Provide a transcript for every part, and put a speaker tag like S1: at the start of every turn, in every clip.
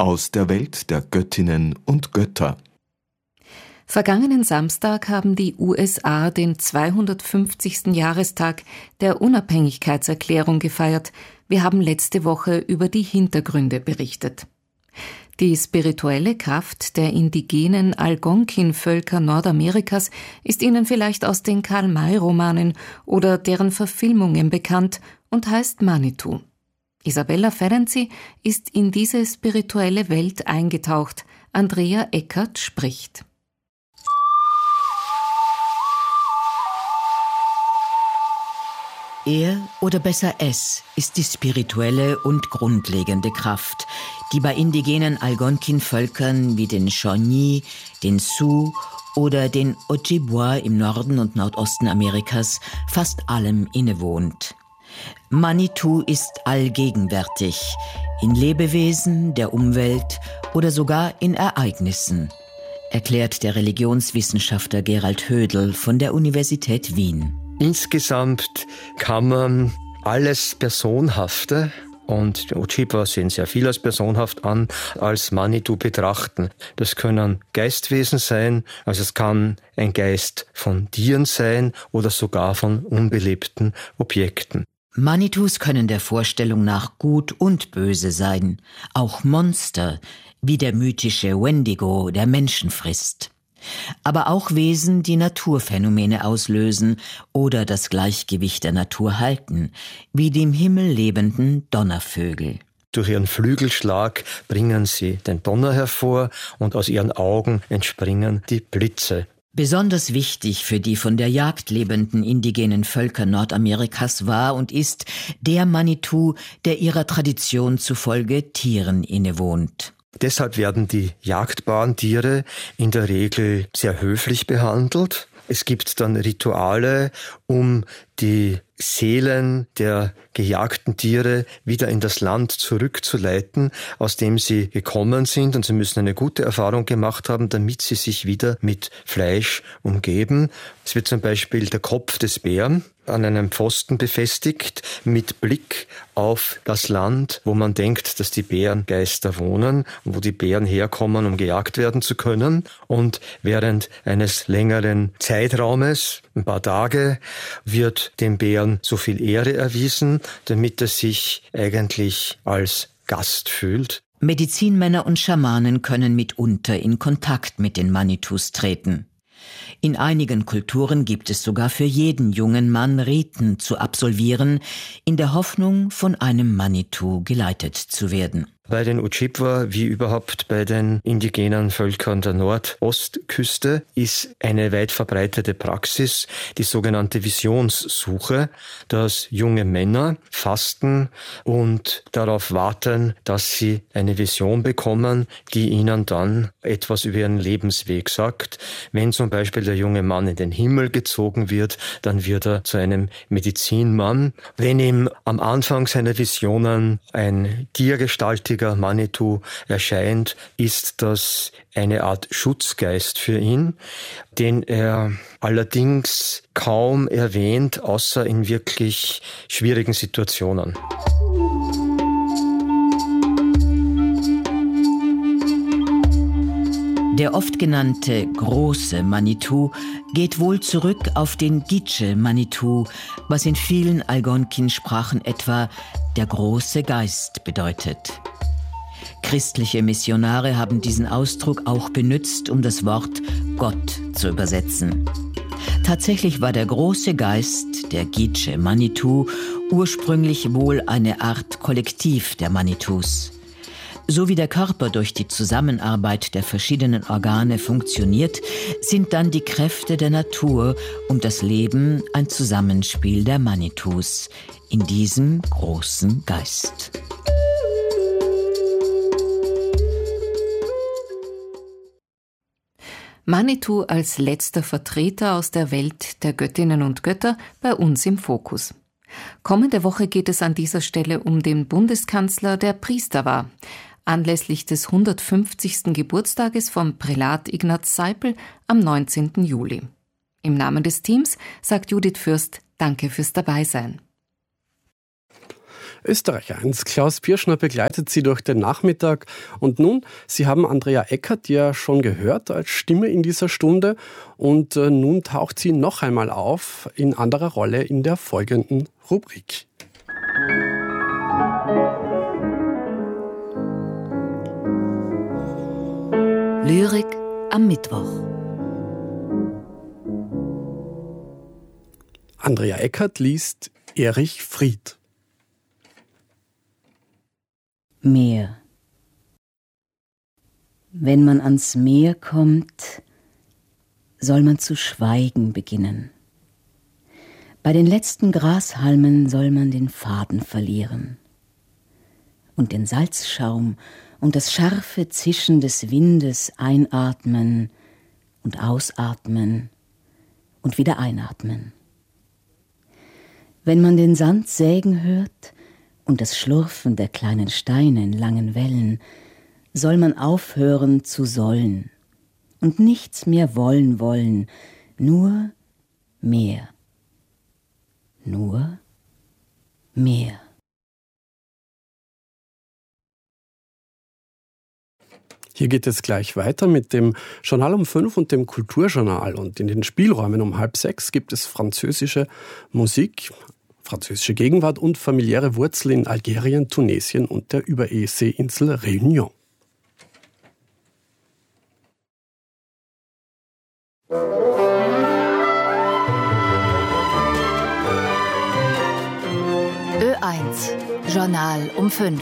S1: aus der Welt der Göttinnen und Götter.
S2: Vergangenen Samstag haben die USA den 250. Jahrestag der Unabhängigkeitserklärung gefeiert. Wir haben letzte Woche über die Hintergründe berichtet. Die spirituelle Kraft der indigenen Algonquin-Völker Nordamerikas ist Ihnen vielleicht aus den Karl-May-Romanen oder deren Verfilmungen bekannt und heißt Manitou. Isabella Ferenczi ist in diese spirituelle Welt eingetaucht. Andrea Eckert spricht.
S3: Er, oder besser es, ist die spirituelle und grundlegende Kraft, die bei indigenen Algonquin-Völkern wie den Shawnee, den Sioux oder den Ojibwa im Norden und Nordosten Amerikas fast allem innewohnt. Manitou ist allgegenwärtig, in Lebewesen, der Umwelt oder sogar in Ereignissen, erklärt der Religionswissenschaftler Gerald Hödel von der Universität Wien.
S4: Insgesamt kann man alles Personhafte, und die Ojibwa sehen sehr viel als personhaft an, als Manitou betrachten. Das können Geistwesen sein, also es kann ein Geist von Tieren sein oder sogar von unbelebten Objekten.
S3: Manitous können der Vorstellung nach gut und böse sein, auch Monster, wie der mythische Wendigo, der Menschen frisst. Aber auch Wesen, die Naturphänomene auslösen oder das Gleichgewicht der Natur halten, wie die im Himmel lebenden Donnervögel.
S4: Durch ihren Flügelschlag bringen sie den Donner hervor und aus ihren Augen entspringen die Blitze.
S3: Besonders wichtig für die von der Jagd lebenden indigenen Völker Nordamerikas war und ist der Manitou, der ihrer Tradition zufolge Tieren innewohnt.
S4: Deshalb werden die jagdbaren Tiere in der Regel sehr höflich behandelt. Es gibt dann Rituale, um die Seelen der gejagten Tiere wieder in das Land zurückzuleiten, aus dem sie gekommen sind. Und sie müssen eine gute Erfahrung gemacht haben, damit sie sich wieder mit Fleisch umgeben. Es wird zum Beispiel der Kopf des Bären an einem Pfosten befestigt mit Blick auf das Land, wo man denkt, dass die Bärengeister wohnen und wo die Bären herkommen, um gejagt werden zu können. Und während eines längeren Zeitraumes, ein paar Tage, wird dem Bären so viel Ehre erwiesen, damit er sich eigentlich als Gast fühlt.
S3: Medizinmänner und Schamanen können mitunter in Kontakt mit den Manitous treten. In einigen Kulturen gibt es sogar für jeden jungen Mann Riten zu absolvieren, in der Hoffnung, von einem Manitou geleitet zu werden.
S4: Bei den Ojibwa, wie überhaupt bei den indigenen Völkern der Nordostküste, ist eine weit verbreitete Praxis die sogenannte Visionssuche, dass junge Männer fasten und darauf warten, dass sie eine Vision bekommen, die ihnen dann etwas über ihren Lebensweg sagt. Wenn zum Beispiel der junge Mann in den Himmel gezogen wird, dann wird er zu einem Medizinmann. Wenn ihm am Anfang seiner Visionen ein tiergestaltiger Manitou erscheint, ist das eine Art Schutzgeist für ihn, den er allerdings kaum erwähnt, außer in wirklich schwierigen Situationen.
S3: Der oft genannte große Manitou geht wohl zurück auf den Gitche-Manitou, was in vielen Algonquin-Sprachen etwa der große Geist bedeutet. Christliche Missionare haben diesen Ausdruck auch benutzt, um das Wort Gott zu übersetzen. Tatsächlich war der große Geist, der Gitche-Manitou, ursprünglich wohl eine Art Kollektiv der Manitous. So wie der Körper durch die Zusammenarbeit der verschiedenen Organe funktioniert, sind dann die Kräfte der Natur und das Leben ein Zusammenspiel der Manitous in diesem großen Geist.
S2: Manitou als letzter Vertreter aus der Welt der Göttinnen und Götter bei uns im Fokus. Kommende Woche geht es an dieser Stelle um den Bundeskanzler, der Priester war. Anlässlich des 150. Geburtstages von Prälat Ignaz Seipel am 19. Juli. Im Namen des Teams sagt Judith Fürst Danke fürs Dabeisein.
S5: Österreich 1. Klaus Pirschner begleitet Sie durch den Nachmittag. Und nun, Sie haben Andrea Eckert ja schon gehört als Stimme in dieser Stunde. Und nun taucht sie noch einmal auf in anderer Rolle in der folgenden Rubrik.
S2: Lyrik am Mittwoch.
S5: Andrea Eckert liest Erich Fried.
S6: Meer. Wenn man ans Meer kommt, soll man zu schweigen beginnen. Bei den letzten Grashalmen soll man den Faden verlieren. Und den Salzschaum und das scharfe Zischen des Windes einatmen und ausatmen und wieder einatmen. Wenn man den Sand sägen hört und das Schlurfen der kleinen Steine in langen Wellen, soll man aufhören zu sollen und nichts mehr wollen, nur mehr. Nur mehr.
S5: Hier geht es gleich weiter mit dem Journal um 5 und dem Kulturjournal. Und in den Spielräumen um 5:30 gibt es französische Musik, französische Gegenwart und familiäre Wurzel in Algerien, Tunesien und der Überseeinsel Réunion.
S2: Ö1 Journal um 5.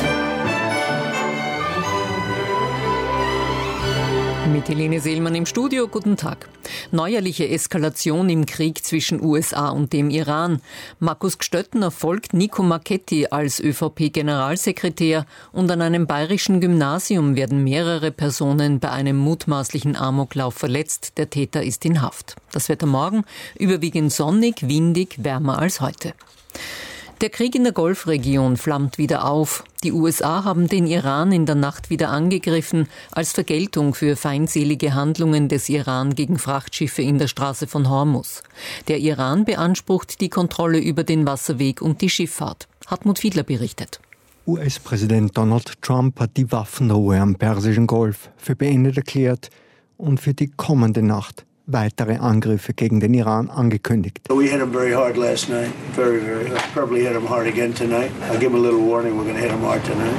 S2: Mit Helene Seelmann im Studio, guten Tag. Neuerliche Eskalation im Krieg zwischen USA und dem Iran. Markus Gstöttner folgt Nico Marchetti als ÖVP-Generalsekretär und an einem bayerischen Gymnasium werden mehrere Personen bei einem mutmaßlichen Amoklauf verletzt. Der Täter ist in Haft. Das Wetter morgen überwiegend sonnig, windig, wärmer als heute. Der Krieg in der Golfregion flammt wieder auf. Die USA haben den Iran in der Nacht wieder angegriffen, als Vergeltung für feindselige Handlungen des Iran gegen Frachtschiffe in der Straße von Hormuz. Der Iran beansprucht die Kontrolle über den Wasserweg und die Schifffahrt. Hartmut Fiedler berichtet.
S7: US-Präsident Donald Trump hat die Waffenruhe am Persischen Golf für beendet erklärt und für die kommende Nacht weitere Angriffe gegen den Iran angekündigt.
S8: We hit him very hard last night. Very, very hard. Probably hit him hard again tonight. I'll give him a little warning. We're going to hit him hard tonight.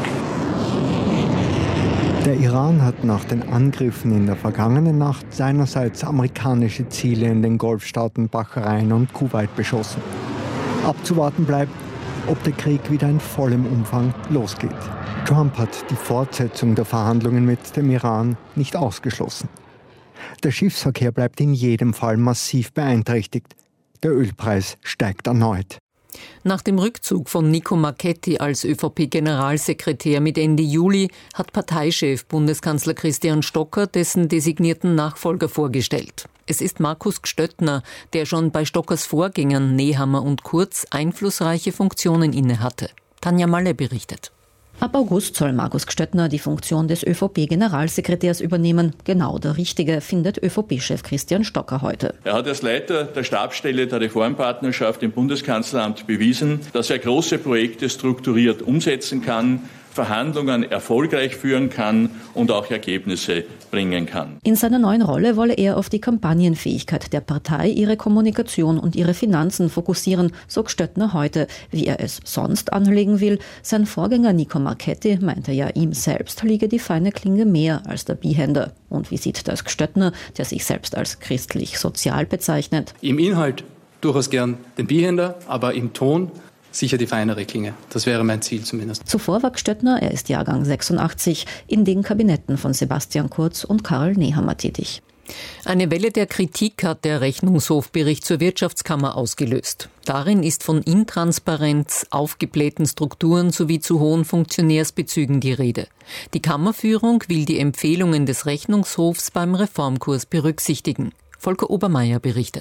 S7: Der Iran hat nach den Angriffen in der vergangenen Nacht seinerseits amerikanische Ziele in den Golfstaaten Bahrain und Kuwait beschossen. Abzuwarten bleibt, ob der Krieg wieder in vollem Umfang losgeht. Trump hat die Fortsetzung der Verhandlungen mit dem Iran nicht ausgeschlossen. Der Schiffsverkehr bleibt in jedem Fall massiv beeinträchtigt. Der Ölpreis steigt erneut.
S2: Nach dem Rückzug von Nico Marchetti als ÖVP-Generalsekretär mit Ende Juli hat Parteichef Bundeskanzler Christian Stocker dessen designierten Nachfolger vorgestellt. Es ist Markus Gstöttner, der schon bei Stockers Vorgängern Nehammer und Kurz einflussreiche Funktionen innehatte. Tanja Malle berichtet.
S9: Ab August soll Markus Gstöttner die Funktion des ÖVP-Generalsekretärs übernehmen. Genau der Richtige, findet ÖVP-Chef Christian Stocker heute.
S10: Er hat als Leiter der Stabsstelle der Reformpartnerschaft im Bundeskanzleramt bewiesen, dass er große Projekte strukturiert umsetzen kann, Verhandlungen erfolgreich führen kann und auch Ergebnisse bringen kann.
S9: In seiner neuen Rolle wolle er auf die Kampagnenfähigkeit der Partei, ihre Kommunikation und ihre Finanzen fokussieren, so Gstöttner heute. Wie er es sonst anlegen will, sein Vorgänger Nico Marchetti meinte ja, ihm selbst liege die feine Klinge mehr als der Bihänder. Und wie sieht das Gstöttner, der sich selbst als christlich-sozial bezeichnet?
S11: Im Inhalt durchaus gern den Bihänder, aber im Ton sicher die feinere Klinge. Das wäre mein Ziel zumindest.
S9: Zuvor war Gstöttner, er ist Jahrgang 86, in den Kabinetten von Sebastian Kurz und Karl Nehammer tätig.
S2: Eine Welle der Kritik hat der Rechnungshofbericht zur Wirtschaftskammer ausgelöst. Darin ist von Intransparenz, aufgeblähten Strukturen sowie zu hohen Funktionärsbezügen die Rede. Die Kammerführung will die Empfehlungen des Rechnungshofs beim Reformkurs berücksichtigen. Volker Obermeier berichtet.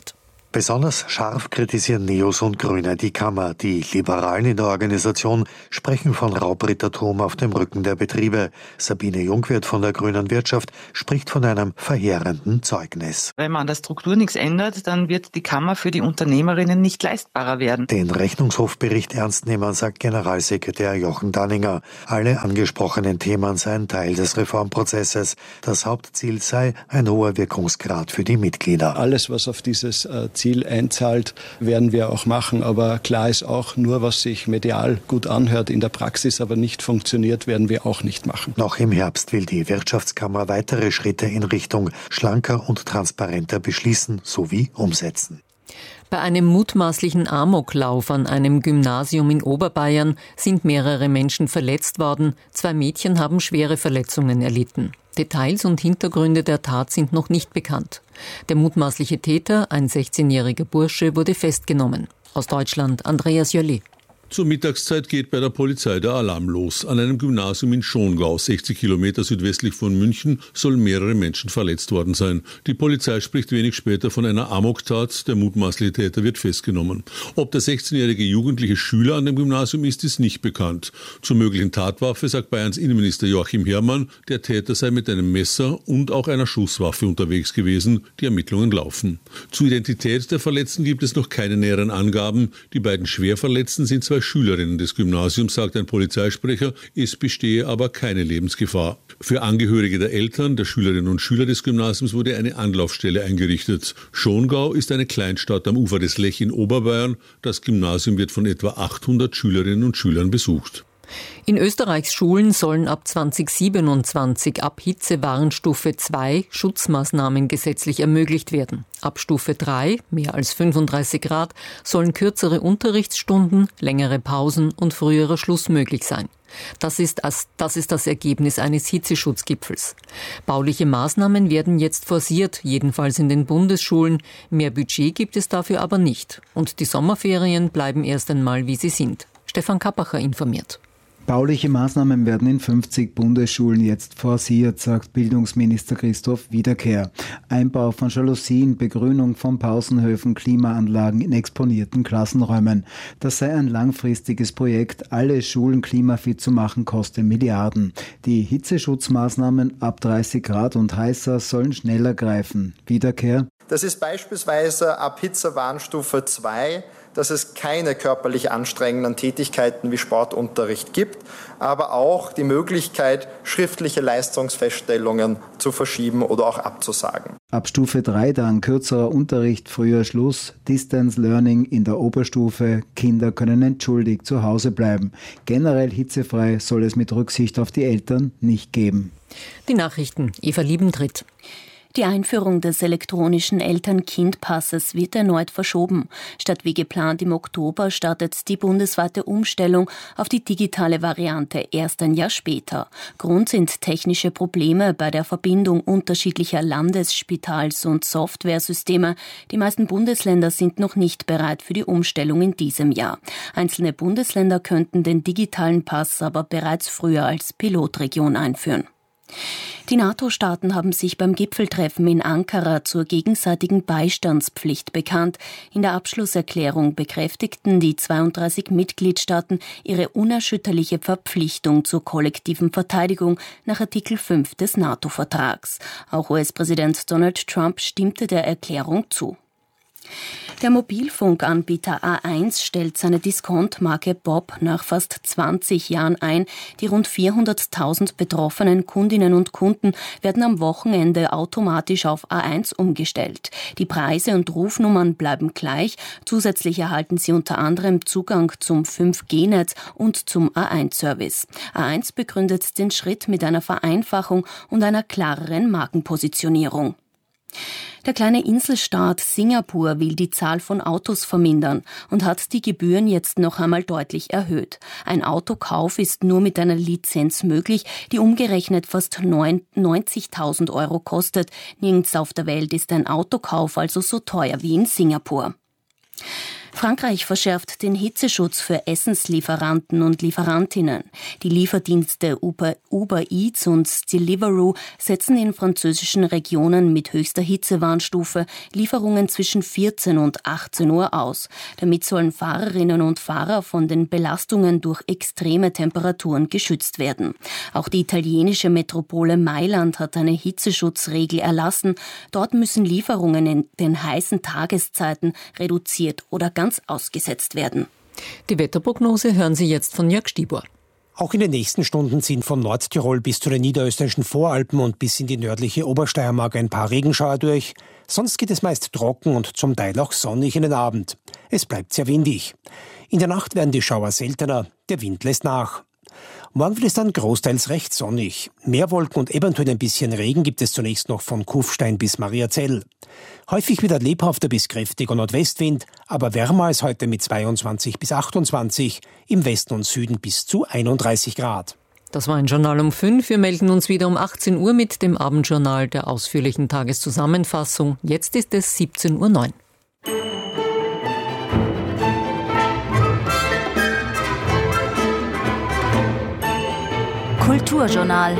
S12: Besonders scharf kritisieren Neos und Grüne die Kammer. Die Liberalen in der Organisation sprechen von Raubrittertum auf dem Rücken der Betriebe. Sabine Jungwirth von der Grünen Wirtschaft spricht von einem verheerenden Zeugnis.
S13: Wenn man an der Struktur nichts ändert, dann wird die Kammer für die Unternehmerinnen nicht leistbarer werden.
S12: Den Rechnungshofbericht ernst nehmen, sagt Generalsekretär Jochen Danninger. Alle angesprochenen Themen seien Teil des Reformprozesses. Das Hauptziel sei ein hoher Wirkungsgrad für die Mitglieder.
S14: Alles, was auf dieses Ziel einzahlt, werden wir auch machen. Aber klar ist auch, nur was sich medial gut anhört, in der Praxis aber nicht funktioniert, werden wir auch nicht machen.
S12: Noch im Herbst will die Wirtschaftskammer weitere Schritte in Richtung schlanker und transparenter beschließen sowie umsetzen.
S2: Bei einem mutmaßlichen Amoklauf an einem Gymnasium in Oberbayern sind mehrere Menschen verletzt worden. 2 Mädchen haben schwere Verletzungen erlitten. Details und Hintergründe der Tat sind noch nicht bekannt. Der mutmaßliche Täter, ein 16-jähriger Bursche, wurde festgenommen. Aus Deutschland Andreas Jollet.
S15: Zur Mittagszeit geht bei der Polizei der Alarm los. An einem Gymnasium in Schongau, 60 Kilometer südwestlich von München, sollen mehrere Menschen verletzt worden sein. Die Polizei spricht wenig später von einer Amoktat. Der mutmaßliche Täter wird festgenommen. Ob der 16-jährige jugendliche Schüler an dem Gymnasium ist nicht bekannt. Zur möglichen Tatwaffe sagt Bayerns Innenminister Joachim Herrmann, der Täter sei mit einem Messer und auch einer Schusswaffe unterwegs gewesen. Die Ermittlungen laufen. Zur Identität der Verletzten gibt es noch keine näheren Angaben. Die beiden Schwerverletzten sind 2 Schülerinnen des Gymnasiums, sagt ein Polizeisprecher, es bestehe aber keine Lebensgefahr. Für Angehörige der Eltern, der Schülerinnen und Schüler des Gymnasiums wurde eine Anlaufstelle eingerichtet. Schongau ist eine Kleinstadt am Ufer des Lech in Oberbayern. Das Gymnasium wird von etwa 800 Schülerinnen und Schülern besucht.
S2: In Österreichs Schulen sollen ab 2027 ab Hitzewarnstufe 2 Schutzmaßnahmen gesetzlich ermöglicht werden. Ab Stufe 3, mehr als 35 Grad, sollen kürzere Unterrichtsstunden, längere Pausen und früherer Schluss möglich sein. Das ist das Ergebnis eines Hitzeschutzgipfels. Bauliche Maßnahmen werden jetzt forciert, jedenfalls in den Bundesschulen. Mehr Budget gibt es dafür aber nicht. Und die Sommerferien bleiben erst einmal, wie sie sind. Stefan Kappacher informiert.
S16: Bauliche Maßnahmen werden in 50 Bundesschulen jetzt forciert, sagt Bildungsminister Christoph Wiederkehr. Einbau von Jalousien, Begrünung von Pausenhöfen, Klimaanlagen in exponierten Klassenräumen. Das sei ein langfristiges Projekt. Alle Schulen klimafit zu machen, koste Milliarden. Die Hitzeschutzmaßnahmen ab 30 Grad und heißer sollen schneller greifen. Wiederkehr.
S17: Das ist beispielsweise ab Hitzewarnstufe 2, dass es keine körperlich anstrengenden Tätigkeiten wie Sportunterricht gibt, aber auch die Möglichkeit, schriftliche Leistungsfeststellungen zu verschieben oder auch abzusagen.
S16: Ab Stufe 3 dann kürzerer Unterricht, früher Schluss, Distance Learning in der Oberstufe, Kinder können entschuldigt zu Hause bleiben. Generell hitzefrei soll es mit Rücksicht auf die Eltern nicht geben.
S2: Die Nachrichten, Eva Liebentritt.
S18: Die Einführung des elektronischen Eltern-Kind-Passes wird erneut verschoben. Statt wie geplant im Oktober startet die bundesweite Umstellung auf die digitale Variante erst ein Jahr später. Grund sind technische Probleme bei der Verbindung unterschiedlicher Landesspitals- und Softwaresysteme. Die meisten Bundesländer sind noch nicht bereit für die Umstellung in diesem Jahr. Einzelne Bundesländer könnten den digitalen Pass aber bereits früher als Pilotregion einführen. Die NATO-Staaten haben sich beim Gipfeltreffen in Ankara zur gegenseitigen Beistandspflicht bekannt. In der Abschlusserklärung bekräftigten die 32 Mitgliedstaaten ihre unerschütterliche Verpflichtung zur kollektiven Verteidigung nach Artikel 5 des NATO-Vertrags. Auch US-Präsident Donald Trump stimmte der Erklärung zu. Der Mobilfunkanbieter A1 stellt seine Diskontmarke Bob nach fast 20 Jahren ein. Die rund 400.000 betroffenen Kundinnen und Kunden werden am Wochenende automatisch auf A1 umgestellt. Die Preise und Rufnummern bleiben gleich. Zusätzlich erhalten sie unter anderem Zugang zum 5G-Netz und zum A1-Service. A1 begründet den Schritt mit einer Vereinfachung und einer klareren Markenpositionierung. Der kleine Inselstaat Singapur will die Zahl von Autos vermindern und hat die Gebühren jetzt noch einmal deutlich erhöht. Ein Autokauf ist nur mit einer Lizenz möglich, die umgerechnet fast 90.000 € kostet. Nirgends auf der Welt ist ein Autokauf also so teuer wie in Singapur. Frankreich verschärft den Hitzeschutz für Essenslieferanten und Lieferantinnen. Die Lieferdienste Uber Eats und Deliveroo setzen in französischen Regionen mit höchster Hitzewarnstufe Lieferungen zwischen 14 und 18 Uhr aus. Damit sollen Fahrerinnen und Fahrer von den Belastungen durch extreme Temperaturen geschützt werden. Auch die italienische Metropole Mailand hat eine Hitzeschutzregel erlassen. Dort müssen Lieferungen in den heißen Tageszeiten reduziert oder ganz ausgesetzt werden.
S2: Die Wetterprognose hören Sie jetzt von Jörg Stibor.
S19: Auch in den nächsten Stunden ziehen von Nordtirol bis zu den niederösterreichischen Voralpen und bis in die nördliche Obersteiermark ein paar Regenschauer durch. Sonst geht es meist trocken und zum Teil auch sonnig in den Abend. Es bleibt sehr windig. In der Nacht werden die Schauer seltener, der Wind lässt nach. Morgen wird es dann großteils recht sonnig. Meerwolken und eventuell ein bisschen Regen gibt es zunächst noch von Kufstein bis Mariazell. Häufig wieder lebhafter bis kräftiger Nordwestwind, aber wärmer als heute mit 22 bis 28, im Westen und Süden bis zu 31 Grad.
S2: Das war ein Journal um 5. Wir melden uns wieder um 18 Uhr mit dem Abendjournal der ausführlichen Tageszusammenfassung. Jetzt ist es 17:09 Uhr.
S20: Kulturjournal.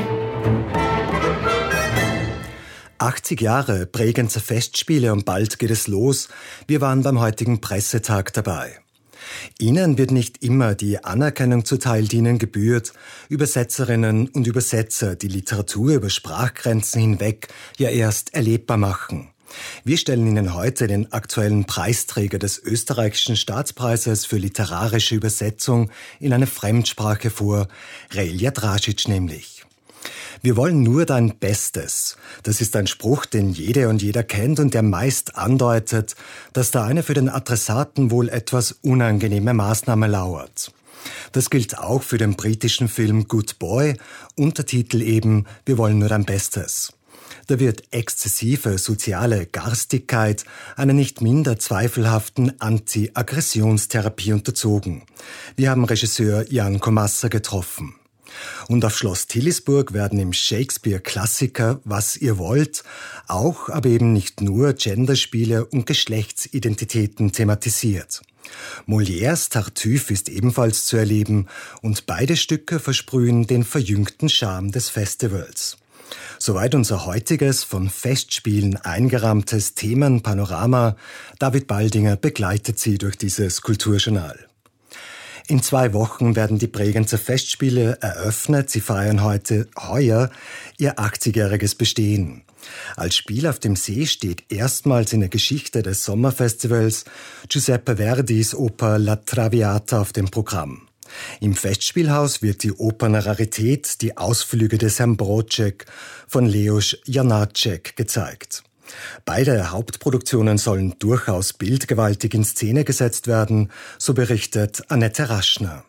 S21: 80 Jahre Bregenzer Festspiele und bald geht es los. Wir waren beim heutigen Pressetag dabei. Ihnen wird nicht immer die Anerkennung zuteil, die ihnen gebührt. Übersetzerinnen und Übersetzer, die Literatur über Sprachgrenzen hinweg ja erst erlebbar machen. Wir stellen Ihnen heute den aktuellen Preisträger des österreichischen Staatspreises für literarische Übersetzung in eine Fremdsprache vor, Relja Dražić nämlich. Wir wollen nur dein Bestes. Das ist ein Spruch, den jede und jeder kennt und der meist andeutet, dass da eine für den Adressaten wohl etwas unangenehme Maßnahme lauert. Das gilt auch für den britischen Film Good Boy, Untertitel eben Wir wollen nur dein Bestes. Da wird exzessive soziale Garstigkeit einer nicht minder zweifelhaften Anti-Aggressionstherapie unterzogen. Wir haben Regisseur Jan Komassa getroffen. Und auf Schloss Tillisburg werden im Shakespeare-Klassiker Was ihr wollt auch, aber eben nicht nur Genderspiele und Geschlechtsidentitäten thematisiert. Molières Tartuffe ist ebenfalls zu erleben und beide Stücke versprühen den verjüngten Charme des Festivals. Soweit unser heutiges, von Festspielen eingerahmtes Themenpanorama. David Baldinger begleitet Sie durch dieses Kulturjournal. In 2 Wochen werden die Bregenzer Festspiele eröffnet. Sie feiern heuer ihr 80-jähriges Bestehen. Als Spiel auf dem See steht erstmals in der Geschichte des Sommerfestivals Giuseppe Verdis Oper La Traviata auf dem Programm. Im Festspielhaus wird die Opernrarität Die Ausflüge des Herrn Broček von Leos Janáček gezeigt. Beide Hauptproduktionen sollen durchaus bildgewaltig in Szene gesetzt werden, so berichtet Annette Raschner.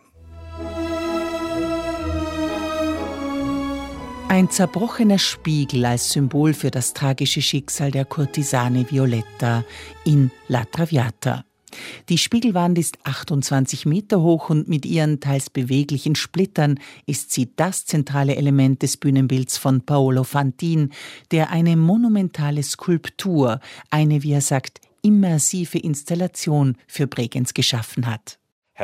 S22: Ein zerbrochener Spiegel als Symbol für das tragische Schicksal der Kurtisane Violetta in La Traviata. Die Spiegelwand ist 28 Meter hoch und mit ihren teils beweglichen Splittern ist sie das zentrale Element des Bühnenbilds von Paolo Fantin, der eine monumentale Skulptur, eine, wie er sagt, immersive Installation für Bregenz geschaffen hat.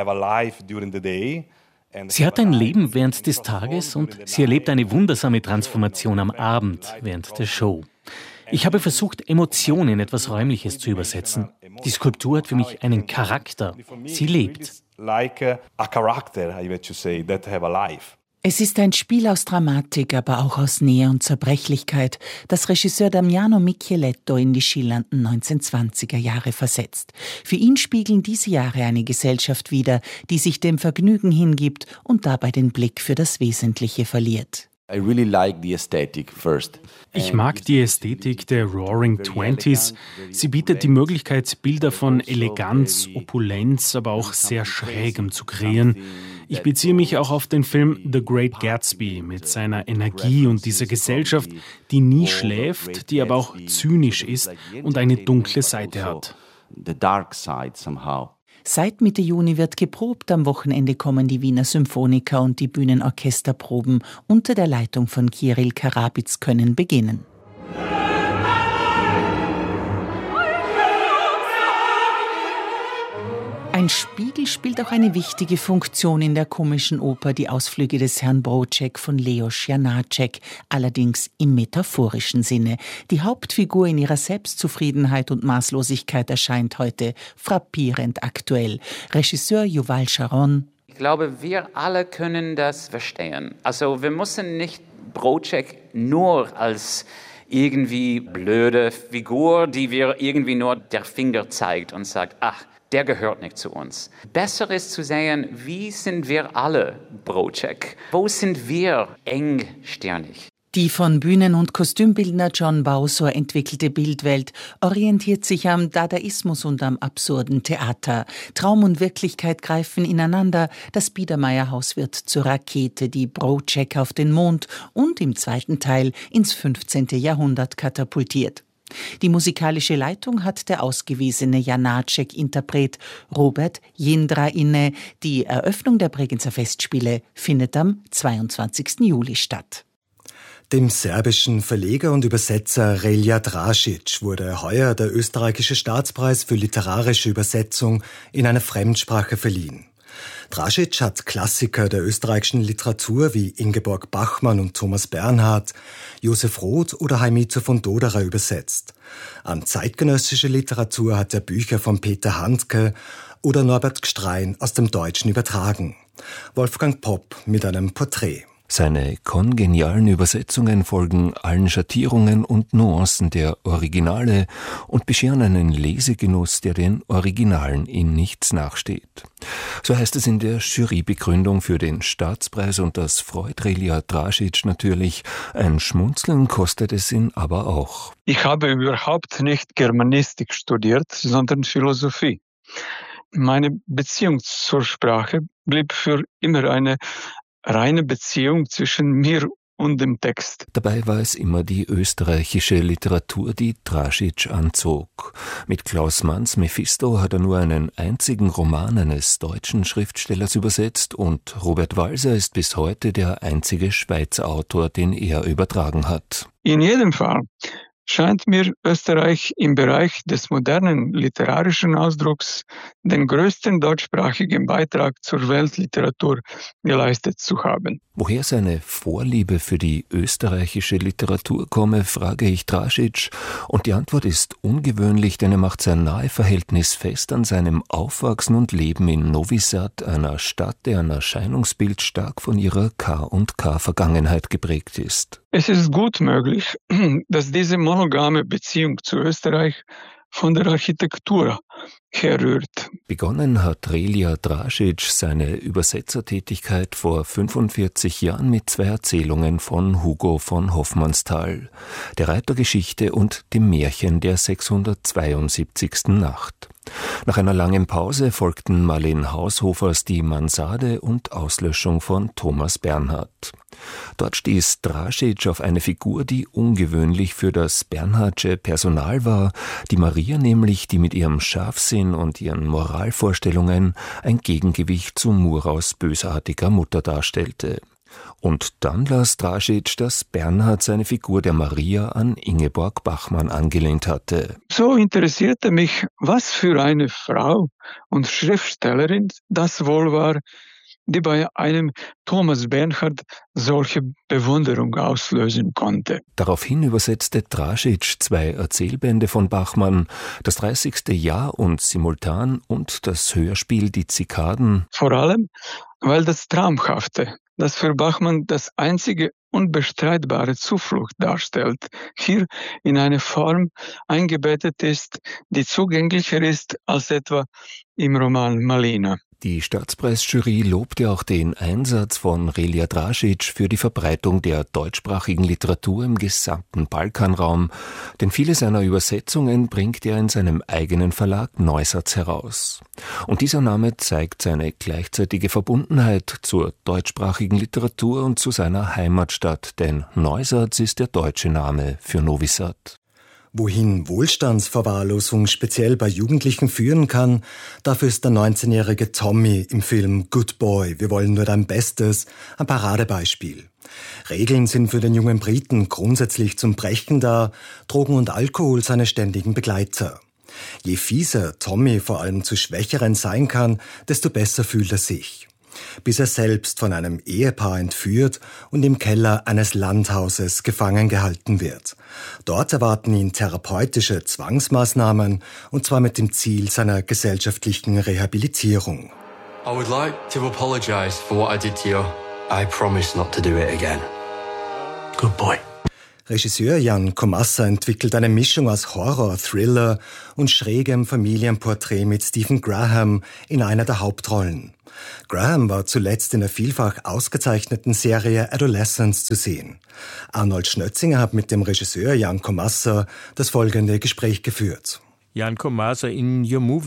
S23: Sie hat ein Leben während des Tages und sie erlebt eine wundersame Transformation am Abend während der Show. Ich habe versucht, Emotionen in etwas Räumliches zu übersetzen. Die Skulptur hat für mich einen Charakter. Sie lebt.
S22: Es ist ein Spiel aus Dramatik, aber auch aus Nähe und Zerbrechlichkeit, das Regisseur Damiano Micheletto in die schillernden 1920er Jahre versetzt. Für ihn spiegeln diese Jahre eine Gesellschaft wider, die sich dem Vergnügen hingibt und dabei den Blick für das Wesentliche verliert.
S23: Ich mag die Ästhetik der Roaring Twenties. Sie bietet die Möglichkeit, Bilder von Eleganz, Opulenz, aber auch sehr Schrägem zu kreieren. Ich beziehe mich auch auf den Film The Great Gatsby mit seiner Energie und dieser Gesellschaft, die nie schläft, die aber auch zynisch ist und eine dunkle Seite hat.
S22: Seit Mitte Juni wird geprobt. Am Wochenende kommen die Wiener Symphoniker und die Bühnenorchesterproben unter der Leitung von Kirill Karabitz können beginnen. Ein Spiegel spielt auch eine wichtige Funktion in der komischen Oper Die Ausflüge des Herrn Broček von Leos Janáček, allerdings im metaphorischen Sinne. Die Hauptfigur in ihrer Selbstzufriedenheit und Maßlosigkeit erscheint heute frappierend aktuell. Regisseur Yuval Sharon:
S1: Ich glaube, wir alle können das verstehen. Also wir müssen nicht Broček nur als irgendwie blöde Figur, die wir irgendwie nur der Finger zeigt und sagt, ach, der gehört nicht zu uns. Besser ist zu sehen, wie sind wir alle Broček? Wo sind wir engstirnig?
S22: Die von Bühnen- und Kostümbildner John Bausor entwickelte Bildwelt orientiert sich am Dadaismus und am absurden Theater. Traum und Wirklichkeit greifen ineinander. Das Biedermeierhaus wird zur Rakete, die Broček auf den Mond und im zweiten Teil ins 15. Jahrhundert katapultiert. Die musikalische Leitung hat der ausgewiesene Janáček-Interpret Robert Jindra inne. Die Eröffnung der Bregenzer Festspiele findet am 22. Juli statt.
S21: Dem serbischen Verleger und Übersetzer Relja Drašić wurde heuer der österreichische Staatspreis für literarische Übersetzung in einer Fremdsprache verliehen. Drašić hat Klassiker der österreichischen Literatur wie Ingeborg Bachmann und Thomas Bernhard, Josef Roth oder Heimito von Doderer übersetzt. An zeitgenössische Literatur hat er Bücher von Peter Handke oder Norbert Gstrein aus dem Deutschen übertragen. Wolfgang Popp mit einem Porträt.
S4: Seine kongenialen Übersetzungen folgen allen Schattierungen und Nuancen der Originale und bescheren einen Lesegenuss, der den Originalen in nichts nachsteht. So heißt es in der Jurybegründung für den Staatspreis, und das freut Relja Drašić natürlich. Ein Schmunzeln kostet es ihn aber auch.
S20: Ich habe überhaupt nicht Germanistik studiert, sondern Philosophie. Meine Beziehung zur Sprache blieb für immer eine reine Beziehung zwischen mir und dem Text.
S4: Dabei war es immer die österreichische Literatur, die Drašić anzog. Mit Klaus Manns Mephisto hat er nur einen einzigen Roman eines deutschen Schriftstellers übersetzt, und Robert Walser ist bis heute der einzige Schweizer Autor, den er übertragen hat.
S20: In jedem Fall scheint mir Österreich im Bereich des modernen literarischen Ausdrucks den größten deutschsprachigen Beitrag zur Weltliteratur geleistet zu haben.
S4: Woher seine Vorliebe für die österreichische Literatur komme, frage ich Drašić, und die Antwort ist ungewöhnlich, denn er macht sein Naheverhältnis fest an seinem Aufwachsen und Leben in Novi Sad, einer Stadt, deren Erscheinungsbild stark von ihrer K&K-Vergangenheit geprägt ist.
S20: Es ist gut möglich, dass diese monogame Beziehung zu Österreich von der Architektur herrührt.
S4: Begonnen hat Relja Drašić seine Übersetzertätigkeit vor 45 Jahren mit 2 Erzählungen von Hugo von Hofmannsthal, der Reitergeschichte und dem Märchen der 672. Nacht. Nach einer langen Pause folgten Marleen Haushofers Die Mansarde und Auslöschung von Thomas Bernhard. Dort stieß Drašić auf eine Figur, die ungewöhnlich für das Bernhardsche Personal war, die Maria nämlich, die mit ihrem Scharfsinn und ihren Moralvorstellungen ein Gegengewicht zu Muraus bösartiger Mutter darstellte. Und dann las Drašić, dass Bernhard seine Figur der Maria an Ingeborg Bachmann angelehnt hatte.
S20: So interessierte mich, was für eine Frau und Schriftstellerin das wohl war, die bei einem Thomas Bernhard solche Bewunderung auslösen konnte.
S4: Daraufhin übersetzte Drašić 2 Erzählbände von Bachmann, das 30. Jahr und Simultan und das Hörspiel Die Zikaden.
S20: Vor allem, weil das Traumhafte, das für Bachmann das einzige unbestreitbare Zuflucht darstellt, hier in eine Form eingebettet ist, die zugänglicher ist als etwa im Roman Malina.
S4: Die Staatspreisjury lobte auch den Einsatz von Relja Drašić für die Verbreitung der deutschsprachigen Literatur im gesamten Balkanraum, denn viele seiner Übersetzungen bringt er in seinem eigenen Verlag Neusatz heraus. Und dieser Name zeigt seine gleichzeitige Verbundenheit zur deutschsprachigen Literatur und zu seiner Heimatstadt, denn Neusatz ist der deutsche Name für Novi Sad.
S21: Wohin Wohlstandsverwahrlosung speziell bei Jugendlichen führen kann, dafür ist der 19-jährige Tommy im Film Good Boy, wir wollen nur dein Bestes, ein Paradebeispiel. Regeln sind für den jungen Briten grundsätzlich zum Brechen da, Drogen und Alkohol seine ständigen Begleiter. Je fieser Tommy vor allem zu Schwächeren sein kann, desto besser fühlt er sich. Bis er selbst von einem Ehepaar entführt und im Keller eines Landhauses gefangen gehalten wird. Dort erwarten ihn therapeutische Zwangsmaßnahmen, und zwar mit dem Ziel seiner gesellschaftlichen Rehabilitierung.
S3: I would like to apologize for what I did to you. I promise not to do it again. Good boy.
S21: Regisseur Jan Komassa entwickelt eine Mischung aus Horror, Thriller und schrägem Familienporträt mit Stephen Graham in einer der Hauptrollen. Graham war zuletzt in der vielfach ausgezeichneten Serie Adolescence zu sehen. Arnold Schnötzinger hat mit dem Regisseur Jan Komassa das folgende Gespräch geführt.
S5: Jan Komassa, in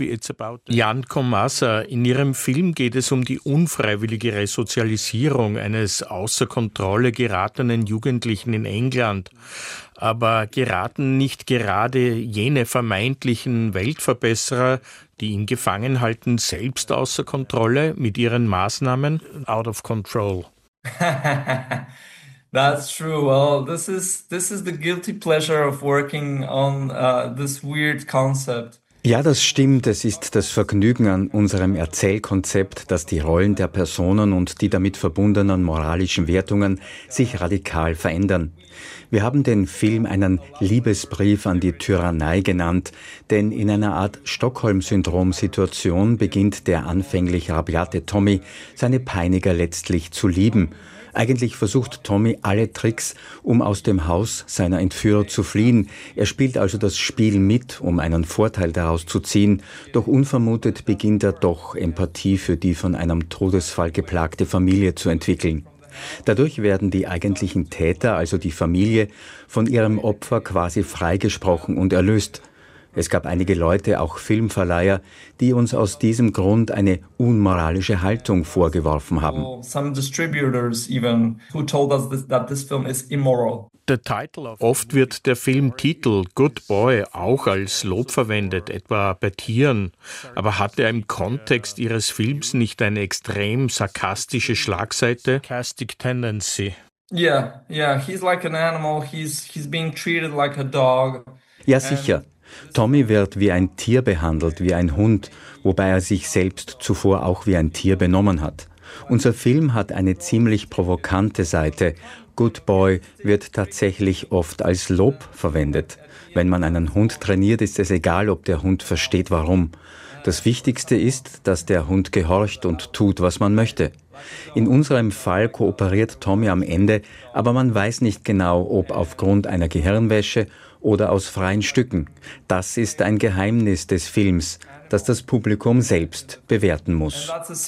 S5: Ihrem Film geht es um die unfreiwillige Resozialisierung eines außer Kontrolle geratenen Jugendlichen in England. Aber geraten nicht gerade jene vermeintlichen Weltverbesserer, die ihn gefangen halten, selbst außer Kontrolle mit ihren Maßnahmen? Out of control.
S6: That's true. Well, this is the guilty pleasure of working on this weird concept.
S24: Ja, das stimmt. Es ist das Vergnügen an unserem Erzählkonzept, dass die Rollen der Personen und die damit verbundenen moralischen Wertungen sich radikal verändern. Wir haben den Film einen Liebesbrief an die Tyrannei genannt, denn in einer Art Stockholm-Syndrom-Situation beginnt der anfänglich rabiate Tommy, seine Peiniger letztlich zu lieben. Eigentlich versucht Tommy alle Tricks, um aus dem Haus seiner Entführer zu fliehen. Er spielt also das Spiel mit, um einen Vorteil daraus zu ziehen. Doch unvermutet beginnt er doch, Empathie für die von einem Todesfall geplagte Familie zu entwickeln. Dadurch werden die eigentlichen Täter, also die Familie, von ihrem Opfer quasi freigesprochen und erlöst. Es gab einige Leute, auch Filmverleiher, die uns aus diesem Grund eine unmoralische Haltung vorgeworfen haben.
S6: Some distributors even who told us that this film is immoral.
S5: Oft wird der Filmtitel Good Boy auch als Lob verwendet, etwa bei Tieren. Aber hat er im Kontext Ihres Films nicht eine extrem sarkastische Schlagseite? Sarcastic tendency.
S6: Yeah, he's like an animal. He's being treated like a dog.
S24: Ja, sicher. Tommy wird wie ein Tier behandelt, wie ein Hund, wobei er sich selbst zuvor auch wie ein Tier benommen hat. Unser Film hat eine ziemlich provokante Seite. Good Boy wird tatsächlich oft als Lob verwendet. Wenn man einen Hund trainiert, ist es egal, ob der Hund versteht, warum. Das Wichtigste ist, dass der Hund gehorcht und tut, was man möchte. In unserem Fall kooperiert Tommy am Ende, aber man weiß nicht genau, ob aufgrund einer Gehirnwäsche oder aus freien Stücken. Das ist ein Geheimnis des Films, das das Publikum selbst bewerten muss.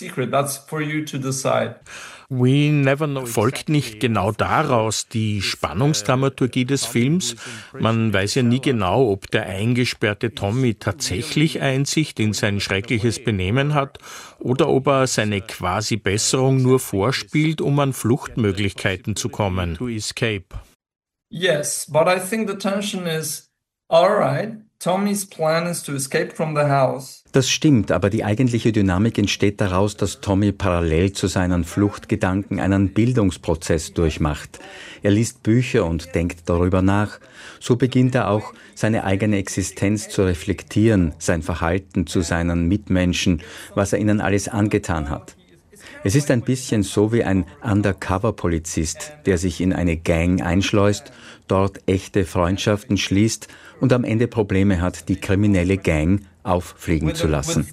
S5: Folgt nicht genau daraus die Spannungsdramaturgie des Films? Man weiß ja nie genau, ob der eingesperrte Tommy tatsächlich Einsicht in sein schreckliches Benehmen hat oder ob er seine quasi Besserung nur vorspielt, um an Fluchtmöglichkeiten zu kommen. To escape.
S6: Yes, but I think the tension is, all right, Tommy's plan is to escape from the house.
S24: Das stimmt, aber die eigentliche Dynamik entsteht daraus, dass Tommy parallel zu seinen Fluchtgedanken einen Bildungsprozess durchmacht. Er liest Bücher und denkt darüber nach. So beginnt er auch, seine eigene Existenz zu reflektieren, sein Verhalten zu seinen Mitmenschen, was er ihnen alles angetan hat. Es ist ein bisschen so wie ein Undercover-Polizist, der sich in eine Gang einschleust, dort echte Freundschaften schließt und am Ende Probleme hat, die kriminelle Gang auffliegen zu lassen.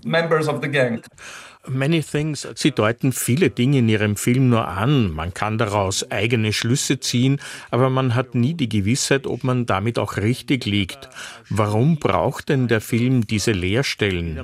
S5: Sie deuten viele Dinge in Ihrem Film nur an. Man kann daraus eigene Schlüsse ziehen, aber man hat nie die Gewissheit, ob man damit auch richtig liegt. Warum braucht denn der Film diese Leerstellen?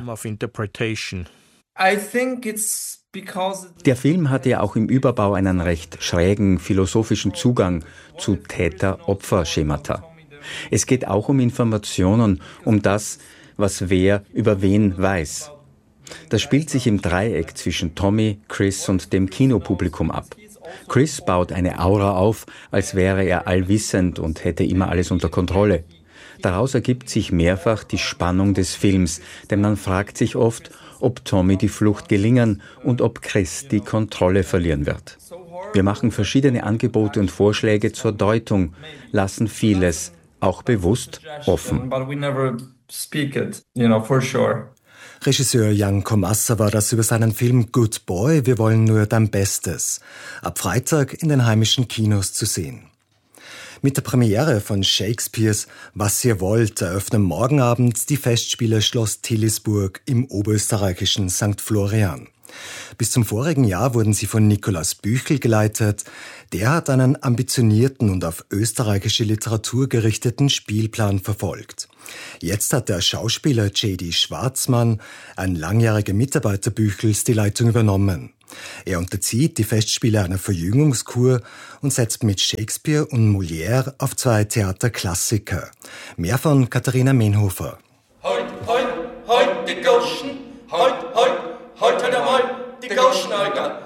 S24: Der Film hatte ja auch im Überbau einen recht schrägen philosophischen Zugang zu Täter-Opfer-Schemata. Es geht auch um Informationen, um das, was wer über wen weiß. Das spielt sich im Dreieck zwischen Tommy, Chris und dem Kinopublikum ab. Chris baut eine Aura auf, als wäre er allwissend und hätte immer alles unter Kontrolle. Daraus ergibt sich mehrfach die Spannung des Films, denn man fragt sich oft, ob Tommy die Flucht gelingen und ob Chris die Kontrolle verlieren wird. Wir machen verschiedene Angebote und Vorschläge zur Deutung, lassen vieles, auch bewusst, offen.
S6: speak it, for sure.
S21: Regisseur Jan Komassa war das über seinen Film Good Boy, wir wollen nur dein Bestes. Ab Freitag in den heimischen Kinos zu sehen. Mit der Premiere von Shakespeares Was ihr wollt eröffnen morgen Abend die Festspiele Schloss Tillisburg im oberösterreichischen St. Florian. Bis zum vorigen Jahr wurden sie von Nikolaus Büchel geleitet. Der hat einen ambitionierten und auf österreichische Literatur gerichteten Spielplan verfolgt. Jetzt hat der Schauspieler J.D. Schwarzmann, ein langjähriger Mitarbeiter Büchels, die Leitung übernommen. Er unterzieht die Festspiele einer Verjüngungskur und setzt mit Shakespeare und Molière auf 2 Theaterklassiker. Mehr von Katharina Menhofer.
S7: Heut, die Gauschen, heut einmal die Gauschen, Alter.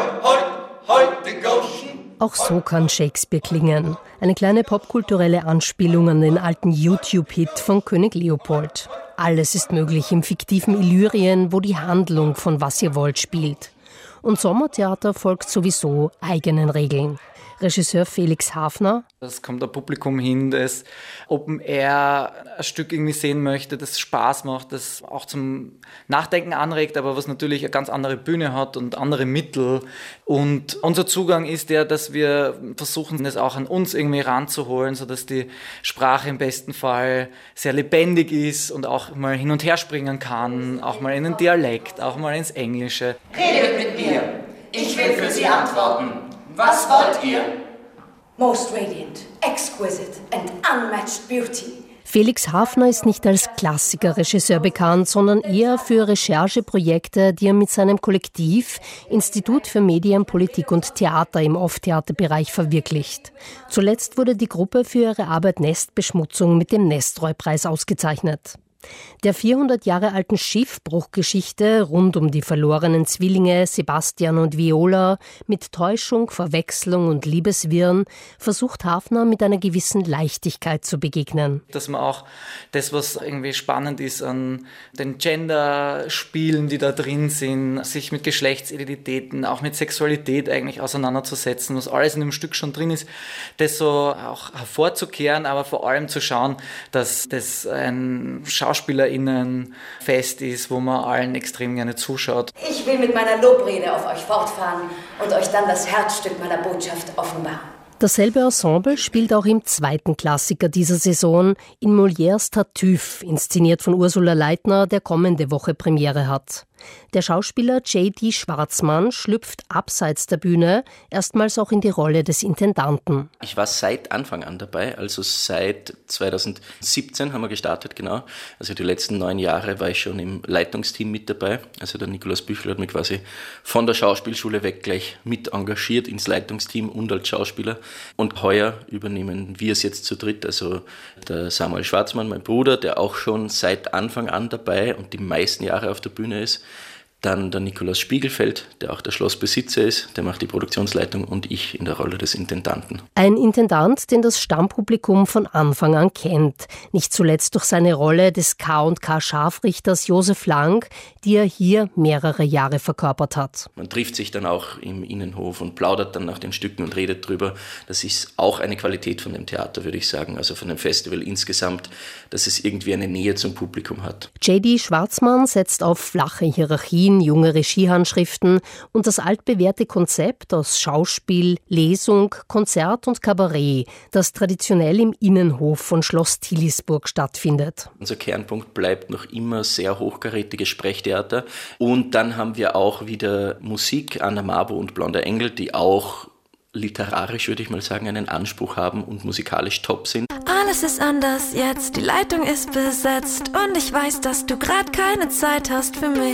S7: Heut, die Gauschen.
S8: Auch so kann Shakespeare klingen. Eine kleine popkulturelle Anspielung an den alten YouTube-Hit von König Leopold. Alles ist möglich im fiktiven Illyrien, wo die Handlung von Was ihr wollt spielt. Und Sommertheater folgt sowieso eigenen Regeln. Regisseur Felix Hafner.
S10: Das kommt ein Publikum hin, das Open Air ein Stück irgendwie sehen möchte, das Spaß macht, das auch zum Nachdenken anregt, aber was natürlich eine ganz andere Bühne hat und andere Mittel. Und unser Zugang ist der, dass wir versuchen, das auch an uns irgendwie ranzuholen, sodass die Sprache im besten Fall sehr lebendig ist und auch mal hin und her springen kann, auch mal in den Dialekt, auch mal ins Englische.
S11: Redet mit mir. Ich will für Sie antworten. Was wollt ihr?
S25: Most radiant, exquisite and unmatched beauty.
S8: Felix Hafner ist nicht als Klassikerregisseur bekannt, sondern eher für Rechercheprojekte, die er mit seinem Kollektiv Institut für Medien, Politik und Theater im Off-Theaterbereich verwirklicht. Zuletzt wurde die Gruppe für ihre Arbeit Nestbeschmutzung mit dem Nestroy-Preis ausgezeichnet. Der 400 Jahre alten Schiffbruchgeschichte rund um die verlorenen Zwillinge Sebastian und Viola mit Täuschung, Verwechslung und Liebeswirren versucht Hafner mit einer gewissen Leichtigkeit zu begegnen.
S10: Dass man auch das, was irgendwie spannend ist an den Gender-Spielen, die da drin sind, sich mit Geschlechtsidentitäten, auch mit Sexualität eigentlich auseinanderzusetzen, was alles in dem Stück schon drin ist, das so auch hervorzukehren, aber vor allem zu schauen, dass das ein SchauspielerInnen-Fest ist, wo man allen extrem gerne zuschaut.
S25: Ich will mit meiner Lobrede auf euch fortfahren und euch dann das Herzstück meiner Botschaft offenbaren.
S8: Dasselbe Ensemble spielt auch im zweiten Klassiker dieser Saison, in Molières Tartuffe, inszeniert von Ursula Leitner, der kommende Woche Premiere hat. Der Schauspieler J.D. Schwarzmann schlüpft abseits der Bühne erstmals auch in die Rolle des Intendanten.
S26: Ich war seit Anfang an dabei, also seit 2017 haben wir gestartet, genau. Also die letzten 9 Jahre war ich schon im Leitungsteam mit dabei. Also der Nikolaus Büchel hat mich quasi von der Schauspielschule weg gleich mit engagiert ins Leitungsteam und als Schauspieler. Und heuer übernehmen wir es jetzt zu dritt, also der Samuel Schwarzmann, mein Bruder, der auch schon seit Anfang an dabei und die meisten Jahre auf der Bühne ist. Dann der Nikolaus Spiegelfeld, der auch der Schlossbesitzer ist, der macht die Produktionsleitung und ich in der Rolle des Intendanten.
S8: Ein Intendant, den das Stammpublikum von Anfang an kennt. Nicht zuletzt durch seine Rolle des K&K Scharfrichters Josef Lang, die er hier mehrere Jahre verkörpert hat.
S26: Man trifft sich dann auch im Innenhof und plaudert dann nach den Stücken und redet drüber. Das ist auch eine Qualität von dem Theater, würde ich sagen, also von dem Festival insgesamt, dass es irgendwie eine Nähe zum Publikum hat.
S8: J.D. Schwarzmann setzt auf flache Hierarchien, junge Regiehandschriften und das altbewährte Konzept aus Schauspiel, Lesung, Konzert und Kabarett, das traditionell im Innenhof von Schloss Tillisburg stattfindet.
S26: Unser Kernpunkt bleibt noch immer sehr hochkarätiges Sprechtheater und dann haben wir auch wieder Musik, Anna Mabo und Blonder Engel, die auch literarisch, würde ich mal sagen, einen Anspruch haben und musikalisch top sind.
S27: Alles ist anders jetzt, die Leitung ist besetzt und ich weiß, dass du gerade keine Zeit hast für mich.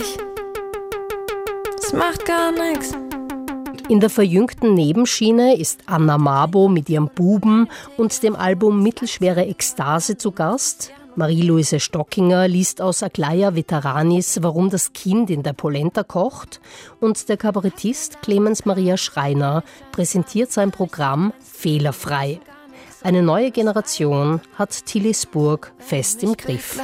S27: Es macht gar nichts.
S8: In der verjüngten Nebenschiene ist Anna Mabo mit ihrem Buben und dem Album Mittelschwere Ekstase zu Gast. Marie-Louise Stockinger liest aus Aglaia Veteranis, warum das Kind in der Polenta kocht. Und der Kabarettist Clemens Maria Schreiner präsentiert sein Programm Fehlerfrei. Eine neue Generation hat Tillisburg fest im Griff.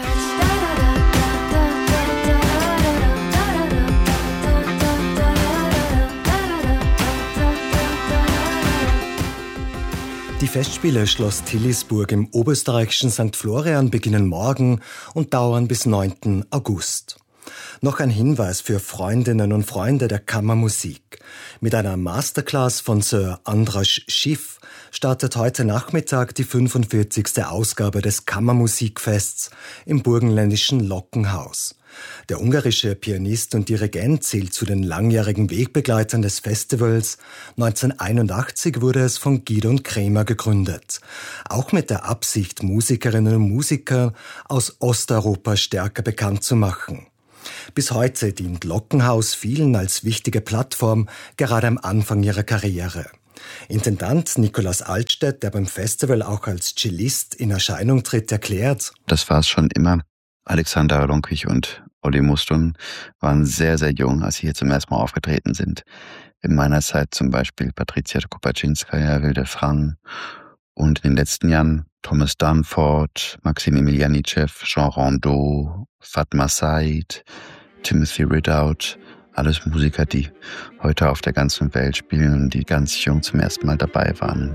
S21: Die Festspiele Schloss Tillisburg im oberösterreichischen St. Florian beginnen morgen und dauern bis 9. August. Noch ein Hinweis für Freundinnen und Freunde der Kammermusik. Mit einer Masterclass von Sir Andras Schiff startet heute Nachmittag die 45. Ausgabe des Kammermusikfests im burgenländischen Lockenhaus. Der ungarische Pianist und Dirigent zählt zu den langjährigen Wegbegleitern des Festivals. 1981 wurde es von Gidon Kremer gegründet. Auch mit der Absicht, Musikerinnen und Musiker aus Osteuropa stärker bekannt zu machen. Bis heute dient Lockenhaus vielen als wichtige Plattform, gerade am Anfang ihrer Karriere. Intendant Nikolaus Altstedt, der beim Festival auch als Cellist in Erscheinung tritt, erklärt:
S9: Das war es schon immer. Alexander Lonkich und Olli Mustun waren sehr, sehr jung, als sie hier zum ersten Mal aufgetreten sind. In meiner Zeit zum Beispiel Patricia Kopaczynskaja, Wilde Frank und in den letzten Jahren Thomas Dunford, Maxim Emilianicev, Jean Rondeau, Fatma Said, Timothy Ridout. Alles Musiker, die heute auf der ganzen Welt spielen und die ganz jung zum ersten Mal dabei waren.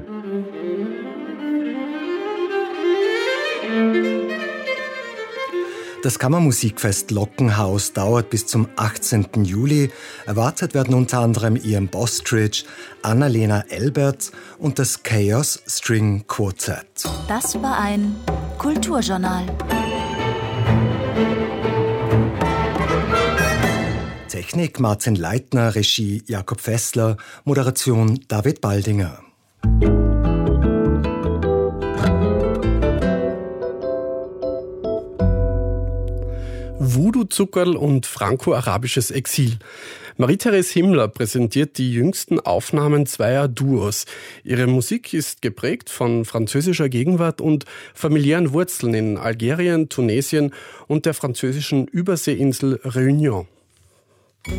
S21: Das Kammermusikfest Lockenhaus dauert bis zum 18. Juli. Erwartet werden unter anderem Ian Bostridge, Annalena Elbert und das Chaos String Quartet.
S12: Das war ein Kulturjournal.
S21: Technik Martin Leitner, Regie Jakob Fessler, Moderation David Baldinger.
S13: Voodoo-Zuckerl und franco-arabisches Exil. Marie-Therese Himmler präsentiert die jüngsten Aufnahmen zweier Duos. Ihre Musik ist geprägt von französischer Gegenwart und familiären Wurzeln in Algerien, Tunesien und der französischen Überseeinsel Réunion.